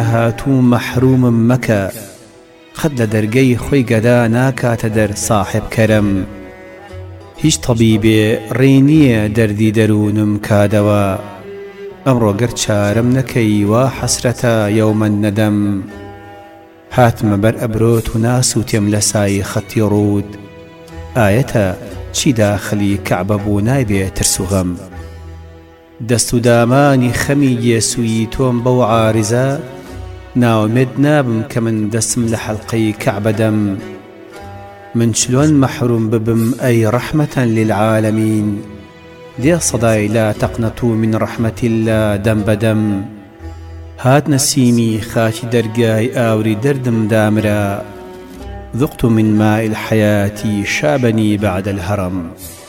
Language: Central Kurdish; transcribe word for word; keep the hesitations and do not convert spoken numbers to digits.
هاتوو مەحرومم مەکە خەت لە دەرگەی خۆی گەدا ناکاتە دەر ساحب کەرەم هیچ تەبیبێ ڕێ نییە دەردی دەروونم کادەوە ئەمڕۆ گەر چارەم نەکەی وا حەسرەتە یەومە نەدەم هاتمە بەر ئەبرۆت و ناسووتێم لە سایی خەتی ڕوود ئایەتە چی داخلی کەعبە بوو نایبێ ترس و غەم دەست و دامانی خەمی گێسووی تۆم بەو عارزە ناومێد نابم کە من دەستم لە حەڵقەی کەعبەدەم من چلۆن مەحروم ببم ئەی ڕەحمەتەن للعالەمین دێ سەدای لا تەقنەتوو من ڕەحمەتی الله دەم بەدەم هات نەسیمی خاکی دەرگای ئاوری دەردم دامرا ذقت من ماء الحياة شابني بعد الهرم